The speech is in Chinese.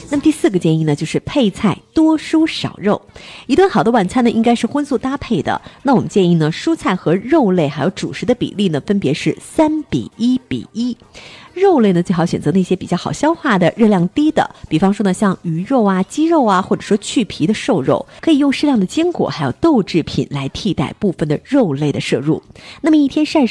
那么第4个建议呢，就是配菜多蔬少肉。一顿好的晚餐呢，应该是荤素搭配的。那我们建议呢，蔬菜和肉类还有主食的比例呢，分别是3:1:1。肉类呢，最好选择那些比较好消化的、热量低的，比方说呢，像鱼肉啊、鸡肉啊，或者说去皮的瘦肉，可以用适量的坚果还有豆制品来替代部分的肉类的摄入。那么一天膳食